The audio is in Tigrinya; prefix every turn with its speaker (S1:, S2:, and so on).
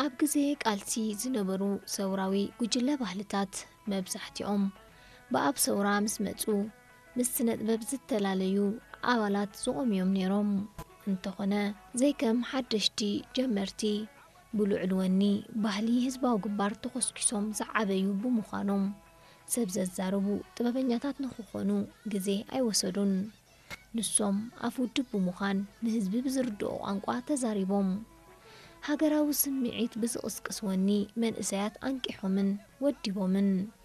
S1: ኣብ ግዜ ቃልሲ ዝነበሩ ሰውራዊ ጉጅለ ባህልታት መብዛሕትኦም በኣብ ሰውራ ምስ መጹ ምስ ስነ-ጥበብ ዝተላለዩ ኣባላት ዝቖምዮም ነይሮም። እንተኾነ ዘይከም ሓደሽቲ ጀመርቲ ብልዑል ወኒ ባህሊ ህዝባዊ ግባር ተኾስኪሶም ዝዓበዩ ብምዃኖም ሰብ ዘዛረቡ ጥበበኛታት ንኽኾኑ ግዜ ኣይወሰዱን። ንሶም ኣፍ ውድብ ብምዃን ንህዝቢ ብዝርድኦ ቋንቋ ተዛሪቦም ሃገራዊ ስምዒት ብዝቕስቅስ ወኒ መንእሰያት አንቂሖምን ወዲቦምን